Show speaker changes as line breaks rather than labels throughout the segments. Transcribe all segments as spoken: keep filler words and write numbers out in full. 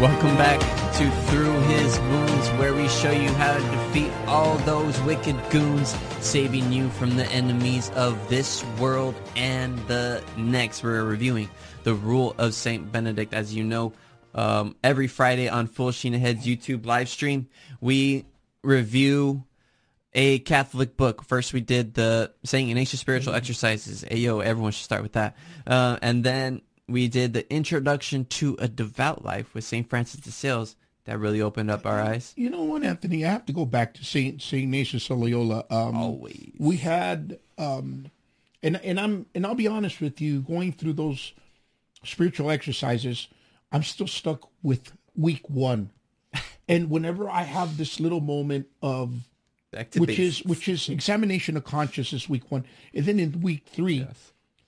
Welcome back to Through His Wounds, where we show you how to defeat all those wicked goons, saving you from the enemies of this world and the next. We're reviewing the Rule of Saint Benedict. As you know, um, every Friday on Full Sheen Ahead's YouTube live stream, we review a Catholic book. First, we did the Saint Ignatius Spiritual Exercises. Ayo, everyone should start with that. Uh, and then we did the Introduction to a Devout Life with Saint Francis de Sales. That really opened up our eyes.
You know what, Anthony? I have to go back to Saint Saint Ignatius of Loyola. Um,
Always.
We had, um, and and I'm and I'll be honest with you. Going through those spiritual exercises, I'm still stuck with week one. And whenever I have this little moment of
Back to
which
basics.
is which is examination of consciousness, week one, and then in week three.
Yes.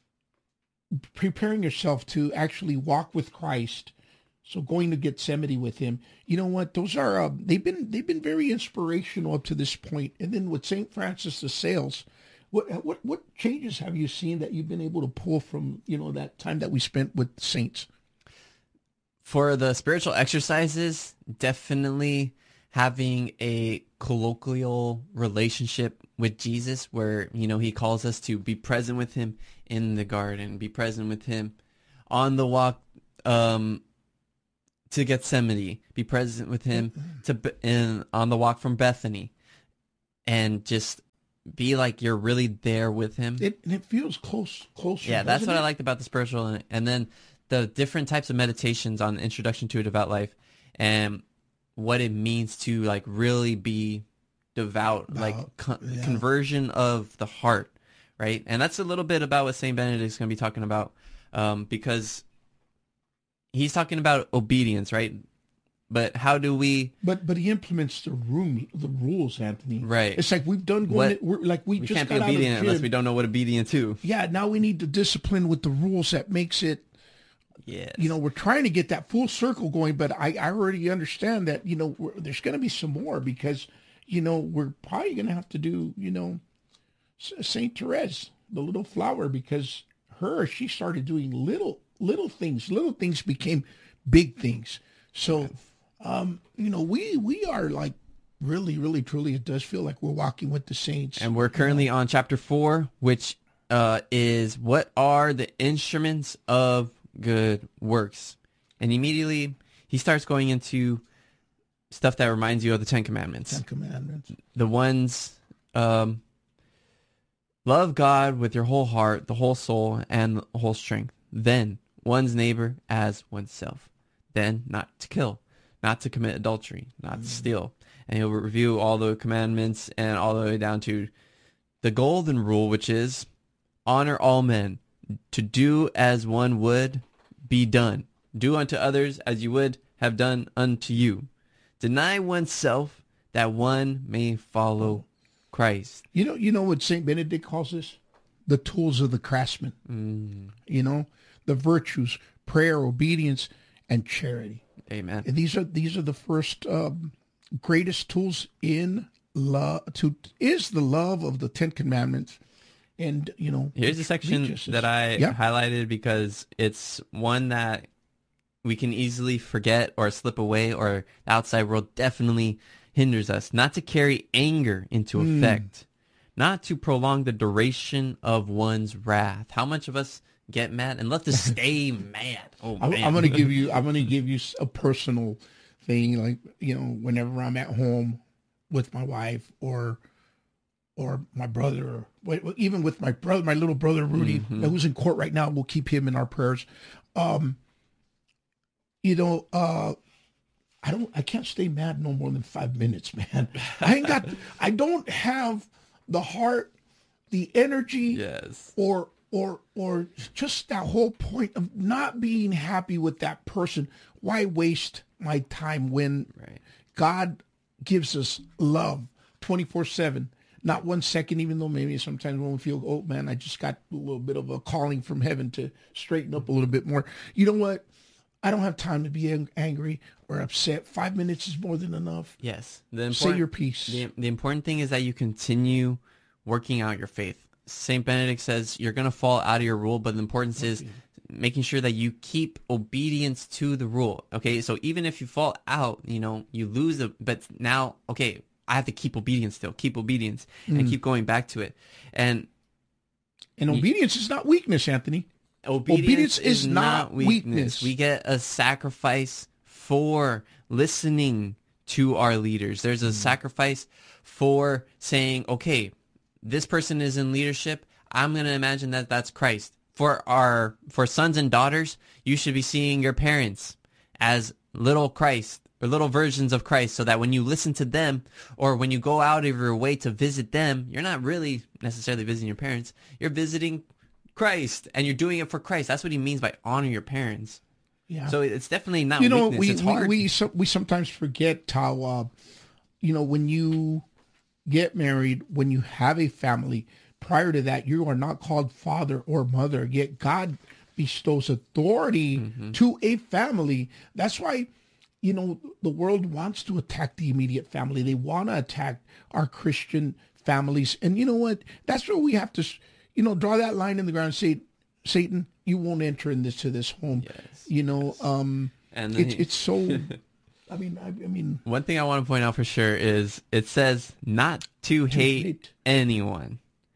Preparing yourself to actually walk with Christ, so going to Gethsemane with him. You know what? Those are uh, they've been they've been very inspirational up to this point. And then with Saint Francis de Sales, what what what changes have you seen that you've been able to pull from you know that time that we spent with the saints?
For the spiritual exercises, definitely having a colloquial relationship with Jesus, where you know he calls us to be present with him in the garden, be present with him on the walk um, to Gethsemane, be present with him to in on the walk from Bethany, and just be like you're really there with him.
It and it feels close, closer.
Yeah, that's
doesn't
what
it?
I liked about the spiritual, and, and then the different types of meditations on Introduction to a Devout Life, and what it means to like really be devout,
About-
like con-
yeah.
conversion of the heart, right? And that's a little bit about what Saint Benedict's going to be talking about, um, because he's talking about obedience, right? But how do we?
But but he implements the room the rules, Anthony.
Right.
It's like we've done
What-
going. We're like we,
We
just
can't
got
be
out of
obedient unless
gym.
we don't know what obedient to.
Yeah, now we need to discipline with the rules that makes it.
Yes.
You know, we're trying to get that full circle going, but I, I already understand that, you know, we're, there's going to be some more because, you know, we're probably going to have to do, you know, S- Saint Therese, the little flower, because her, she started doing little, little things. Little things became big things. So, um, you know, we, we are like really, really, truly, it does feel like we're walking with the saints.
And we're currently on chapter four, which uh, is what are the instruments of good works. And immediately he starts going into stuff that reminds you of the Ten Commandments.
Ten Commandments.
The ones, um, love God with your whole heart, the whole soul, and the whole strength. Then one's neighbor as oneself. Then not to kill, not to commit adultery, not
Mm.
to steal. And he'll review all the commandments and all the way down to the golden rule, which is honor all men. To do as one would be done. Do unto others as you would have done unto you. Deny oneself that one may follow Christ.
You know, you know what Saint Benedict calls this? The tools of the craftsman.
Mm,
You know, the virtues, prayer, obedience, and charity.
amen.
And these are these are the first um, greatest tools in love. To is the love of the Ten Commandments, and you know.
Here's a section
reaches us.
that I
Yeah.
highlighted because it's one that we can easily forget or slip away, or the outside world definitely hinders us. Not to carry anger into
Mm.
effect. Not to prolong the duration of one's wrath. How much of us get mad and love to stay mad? Oh,
I'm,
man.
I'm gonna give you. I'm gonna give you a personal thing. Like you know, whenever I'm at home with my wife or or my brother, or well, even with my brother, my little brother Rudy,
Mhm.
who's in court right now. We'll keep him in our prayers. Um, you know, uh, I don't. I can't stay mad no more than five minutes, man. I ain't got. I don't have the heart, the energy,
Yes.
or or or just that whole point of not being happy with that person. Why waste my time when
Right.
God gives us love twenty-four seven, not one second, even though maybe sometimes when we feel, oh man, I just got a little bit of a calling from heaven to straighten up a little bit more. You know what? I don't have time to be ang- angry or upset. Five minutes is more than enough.
Yes. The
Say your piece.
The, the important thing is that you continue working out your faith. Saint Benedict says you're going to fall out of your rule, but the importance is making sure that you keep obedience to the rule. Okay, so even if you fall out, you know, you lose it, but now, okay, I have to keep obedience still, keep obedience, mm. and keep going back to it. And
and obedience you, is not weakness, Anthony.
Obedience, obedience is, is not weakness. weakness. We get a sacrifice for listening to our leaders. There's a mm. sacrifice for saying, okay, this person is in leadership. I'm going to imagine that that's Christ. For our for sons and daughters, you should be seeing your parents as little Christ or little versions of Christ, so that when you listen to them or when you go out of your way to visit them, you're not really necessarily visiting your parents. You're visiting Christ, and you're doing it for Christ. That's what he means by honor your parents. Yeah. So it's definitely not
you know,
weakness.
We,
it's hard.
We, we, so, we sometimes forget how, uh, you know, when you get married, when you have a family, prior to that, you are not called father or mother, yet God bestows authority mm-hmm. to a family. That's why, you know, the world wants to attack the immediate family. They want to attack our Christian families. And you know what? That's where we have to, you know, draw that line in the ground and say, Satan, you won't enter in this to this home. Yes. You know, um, and it's, he... it's so... I mean, I, I mean...
One thing I want to point out for sure is it says not to, to hate, hate anyone.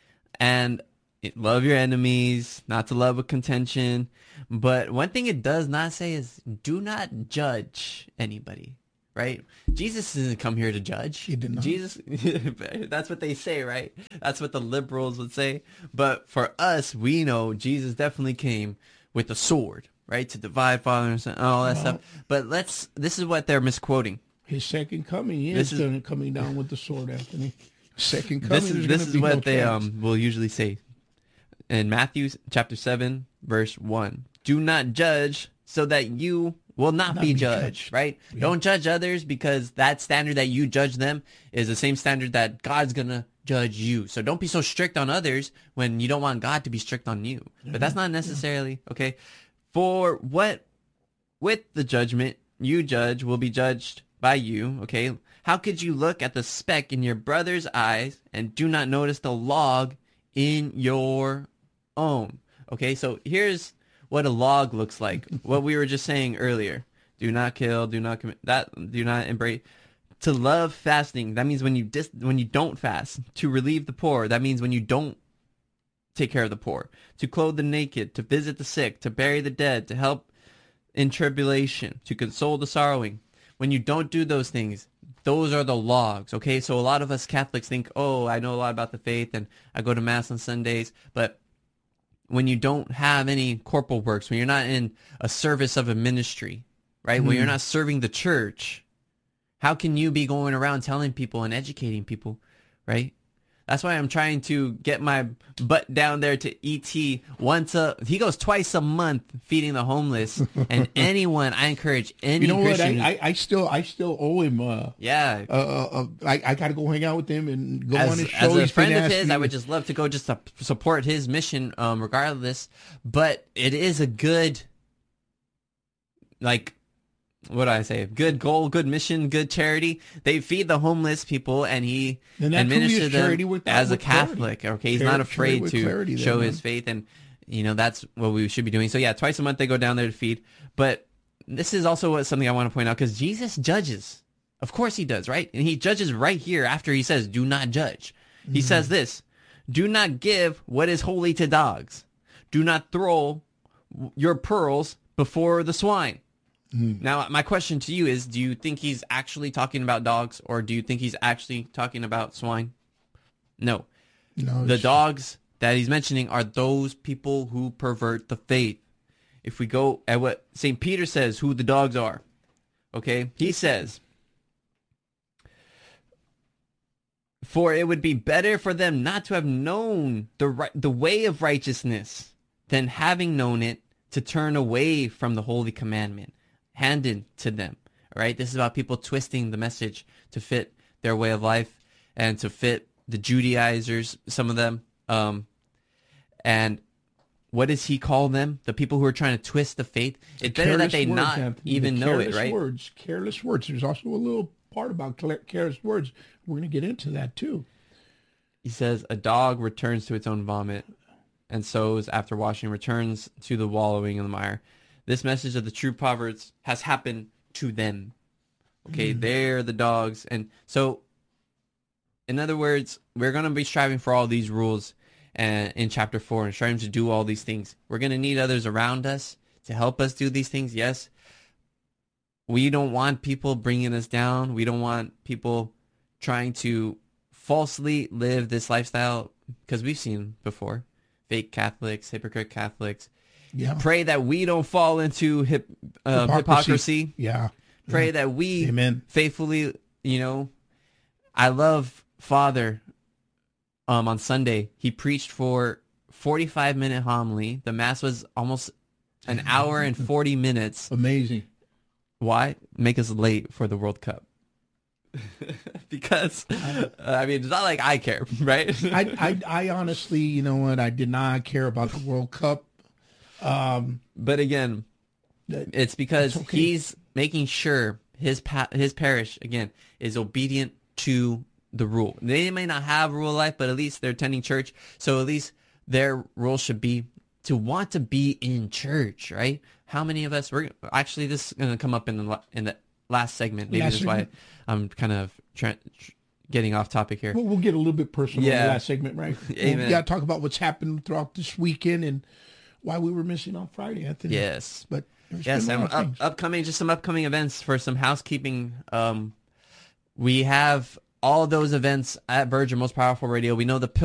And love your enemies, not to love with contention. But one thing it does not say is do not judge anybody, right? Jesus didn't come here to judge.
He did not.
Jesus, that's what they say, right? That's what the liberals would say. But for us, we know Jesus definitely came with a sword, right? To divide father and son, all that uh, stuff. But let's, this is what they're misquoting.
His second coming, he is, is coming down with the sword, Anthony. Second coming.
This is, this is what no they um will usually say in Matthew chapter seven verse one. Do not judge so that you will not, not be, be judged, judged. Right? Yeah. Don't judge others, because that standard that you judge them is the same standard that God's gonna judge you. So don't be so strict on others when you don't want God to be strict on you. Yeah. But that's not necessarily yeah. okay. For what with the judgment you judge will be judged by you. Okay. How could you look at the speck in your brother's eyes and do not notice the log in your own? Okay, so here's what a log looks like. What we were just saying earlier. Do not kill, do not commit that, do not embrace. To love fasting, that means when you dis, when you don't fast. To relieve the poor, that means when you don't take care of the poor. To clothe the naked, to visit the sick, to bury the dead, to help in tribulation, to console the sorrowing. When you don't do those things, those are the logs, okay? So a lot of us Catholics think, oh, I know a lot about the faith and I go to Mass on Sundays. But when you don't have any corporal works, when you're not in a service of a ministry, right? Mm. When you're not serving the church, how can you be going around telling people and educating people, right? That's why I'm trying to get my butt down there to E T once a, he goes twice a month feeding the homeless. And anyone, I encourage any
You know
Christian,
what? I, I, I still I still owe him. Uh,
yeah.
Uh, uh, I, I got to go hang out with him and go
as,
on his show.
As a
He's
friend of his, I would just love to go just to support his mission um, regardless. But it is a good, like, what do I say? Good goal, good mission, good charity. They feed the homeless people, and he administers them with, as a Catholic. Clarity. Okay, he's Char- not afraid to show then, his faith, and you know that's what we should be doing. So yeah, twice a month they go down there to feed. But this is also what, something I want to point out, because Jesus judges. Of course he does, right? And he judges right here after he says, "Do not judge." He mm. says this: "Do not give what is holy to dogs. Do not throw your pearls before the swine." Mm. Now, my question to you is, do you think he's actually talking about dogs, or do you think he's actually talking about swine? No. No. The dogs that he's mentioning are those people who pervert the faith. If we go at what Saint Peter says, who the dogs are, okay? He says, "For it would be better for them not to have known the right, the way of righteousness than having known it to turn away from the holy commandment handed to them." All right, this is about people twisting the message to fit their way of life and to fit the Judaizers, some of them. Um, and what does he call them? The people who are trying to twist the faith. It's better that they words, not Anthony, even the know it, right?
Words, careless words. There's also a little part about careless words. We're going to get into that too.
He says, "A dog returns to its own vomit." and sows after washing returns to the wallowing in the mire. This message of the true prophets has happened to them. Okay, mm. They're the dogs. And so, in other words, we're going to be striving for all these rules and in chapter four and striving to do all these things. We're going to need others around us to help us do these things, yes. We don't want people bringing us down. We don't want people trying to falsely live this lifestyle, because we've seen before fake Catholics, hypocrite Catholics.
Yeah.
Pray that we don't fall into hip, um, hypocrisy. hypocrisy.
Yeah.
Pray
yeah.
that we
Amen.
faithfully, you know, I love Father um, on Sunday. He preached for forty-five minute homily. The Mass was almost an hour and forty minutes.
Amazing.
Why? Make us late for the World Cup. Because, uh, I mean, it's not like I care, right?
I, I, I honestly, you know what? I did not care about the World Cup. Um,
but again, it's because okay. he's making sure his pa- his parish, again, is obedient to the rule. They may not have rule of life, but at least they're attending church. So at least their rule should be to want to be in church, right? How many of us, we're actually, this is going to come up in the, in the last segment. Maybe last that's segment. why I'm kind of tra- tr- getting off topic here.
Well, we'll get a little bit personal yeah. in the last segment, right?
Amen.
We'll, yeah, talk about what's happened throughout this weekend and why we were missing on Friday, Anthony.
Yes.
But
yes, and up, upcoming, just some upcoming events for some housekeeping. Um, we have all those events at Virgin Most Powerful Radio. We know the